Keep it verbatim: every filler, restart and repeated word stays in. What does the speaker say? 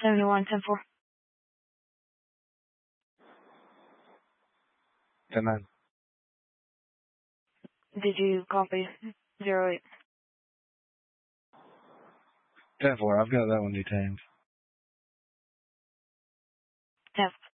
seventy-one, ten four. ten nine. Did you copy? zero eight. ten four, I've got that one detained. ten